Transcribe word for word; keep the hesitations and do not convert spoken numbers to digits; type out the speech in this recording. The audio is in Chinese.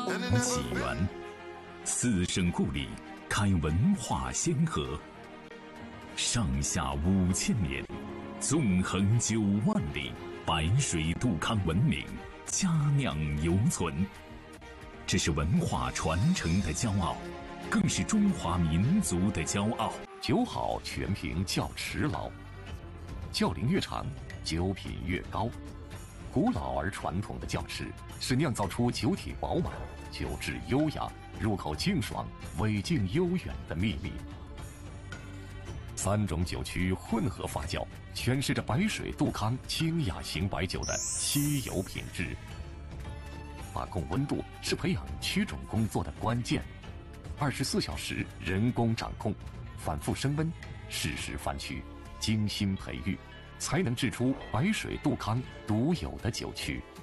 起源，四省故里开文化先河，上下五千年，纵横九万里，白水杜康文明佳酿犹存。这是文化传承的骄傲，更是中华民族的骄傲。 酒好全凭窖池老，窖龄越长，酒品越高。古老而传统的窖池是酿造出酒体饱满、酒质优雅、入口清爽、尾劲悠远的秘密。三种酒曲混合发酵，诠释着白水杜康清雅型白酒的稀有品质。把控温度是培养曲种工作的关键，二十四小时人工掌控，反复升温，适时翻曲，精心培育，才能制出白水杜康独有的酒曲。